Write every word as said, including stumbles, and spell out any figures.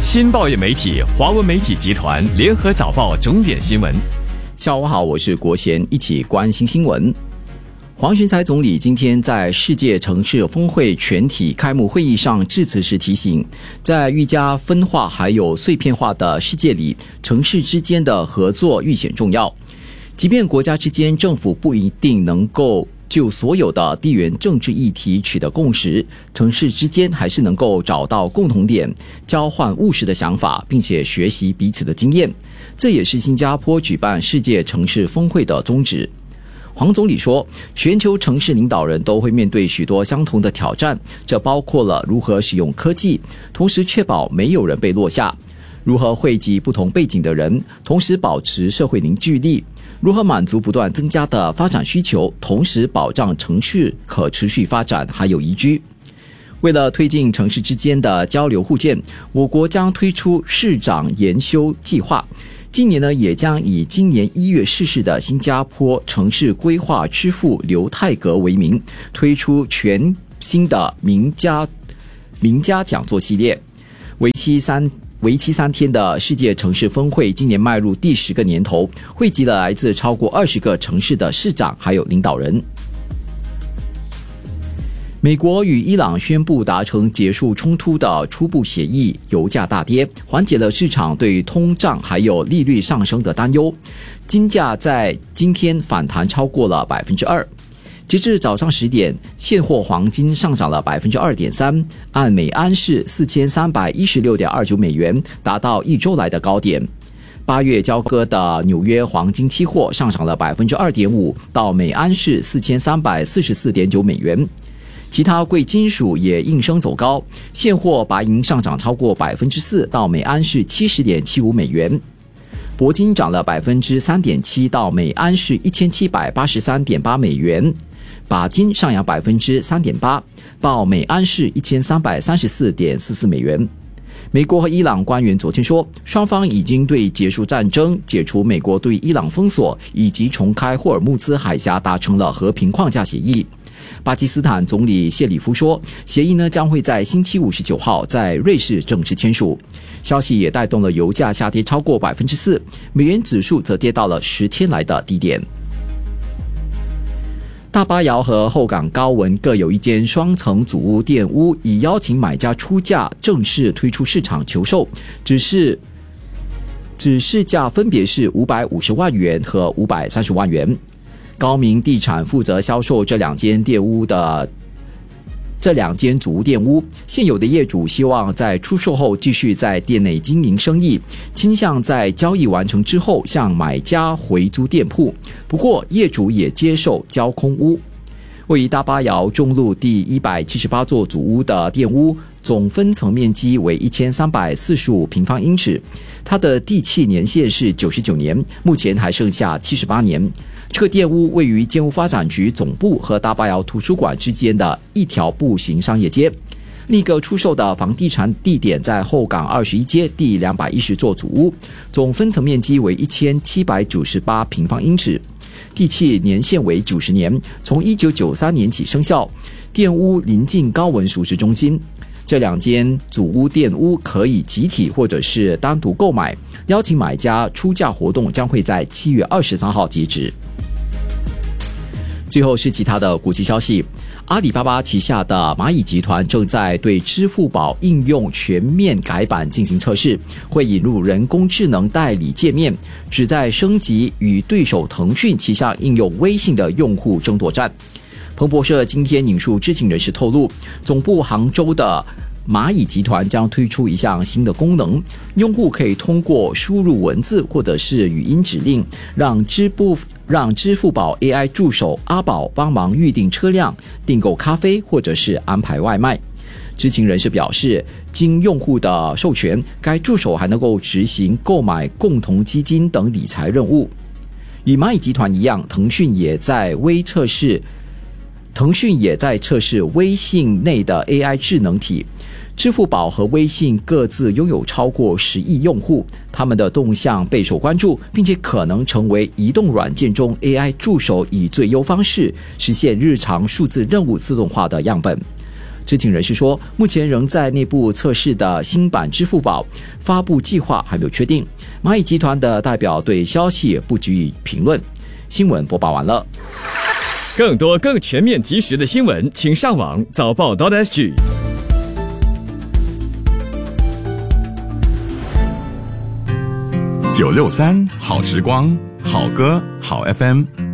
新报业媒体华文媒体集团联合早报重点新闻。 下午好，我是国贤，一起关心新闻。黄循财总理今天在世界城市峰会全体开幕会议上致辞时提醒，在愈加分化还有碎片化的世界里，城市之间的合作愈显重要。即便国家之间政府不一定能够就所有的地缘政治议题取得共识，城市之间还是能够找到共同点，交换务实的想法，并且学习彼此的经验。这也是新加坡举办世界城市峰会的宗旨。黄总理说，全球城市领导人都会面对许多相同的挑战，这包括了如何使用科技，同时确保没有人被落下；如何汇集不同背景的人，同时保持社会凝聚力；如何满足不断增加的发展需求，同时保障城市可持续发展还有宜居。为了推进城市之间的交流互鉴，我国将推出市长研修计划。今年呢，也将以今年一月逝世的新加坡城市规划之父刘泰阁为名，推出全新的名家名家讲座系列，为期三为期三天的世界城市峰会，今年迈入第十个年头，汇集了来自超过二十个城市的市长还有领导人。美国与伊朗宣布达成结束冲突的初步协议，油价大跌，缓解了市场对通胀还有利率上升的担忧。金价在今天反弹超过了 百分之二。 截至早上十点，现货黄金上涨了 百分之二点三， 按每安士 四千三百一十六点二九美元，达到一周来的高点。八月交割的纽约黄金期货上涨了 百分之二点五， 到每安士 四千三百四十四点九美元。其他贵金属也应声走高，现货白银上涨超过 百分之四， 到每安士 七十点七五美元。铂金涨了 百分之三点七， 到每安士 一千七百八十三点八美元。钯金上扬 百分之三点八， 报每安士 一千三百三十四点四四美元。美国和伊朗官员昨天说，双方已经对结束战争、解除美国对伊朗封锁以及重开霍尔木兹海峡达成了和平框架协议。巴基斯坦总理谢里夫说，协议呢将会在星期五十九号在瑞士正式签署。消息也带动了油价下跌超过 百分之四， 美元指数则跌到了十天来的低点。大巴窑和后港高文各有一间双层祖屋店屋，已邀请买家出价，正式推出市场求售，只是指市价分别是五百五十万元和五百三十万元。高明地产负责销售这两间店屋的这两间祖屋店屋，现有的业主希望在出售后继续在店内经营生意，倾向在交易完成之后向买家回租店铺，不过业主也接受交空屋。位于大巴窑中路第一百七十八座祖屋的店屋，总分层面积为一千三百四十五平方英尺，它的地契年限是九十九年，目前还剩下七十八年。这个店屋位于建屋发展局总部和大巴窑图书馆之间的一条步行商业街。另一个出售的房地产地点在后港二十一街第两百一十座祖屋，总分层面积为一千七百九十八平方英尺，地契年限为九十年，从一九九三年起生效。店屋临近高文熟食中心。这两间祖屋店屋可以集体或者是单独购买，邀请买家出价活动将会在七月二十三号截止。最后是其他的国际消息，阿里巴巴旗下的蚂蚁集团正在对支付宝应用全面改版进行测试，会引入人工智能代理界面，旨在升级与对手腾讯旗下应用微信的用户争夺战。彭博社今天引述知情人士透露，总部杭州的蚂蚁集团将推出一项新的功能，用户可以通过输入文字或者是语音指令，让支付让支付宝 A I 助手阿宝帮忙预订车辆、订购咖啡或者是安排外卖。知情人士表示，经用户的授权，该助手还能够执行购买共同基金等理财任务。与蚂蚁集团一样，腾讯也在微测试腾讯也在测试微信内的 A I 智能体。支付宝和微信各自拥有超过十亿用户，他们的动向备受关注，并且可能成为移动软件中 A I 助手以最优方式实现日常数字任务自动化的样本。 知情人士说，目前仍在内部测试的新版支付宝发布计划还没有确定。蚂蚁集团的代表对消息不予以评论。新闻播报完了。 更多更全面及时的新闻，请上网早报 .sg。 九六三好时光，好歌好 F M。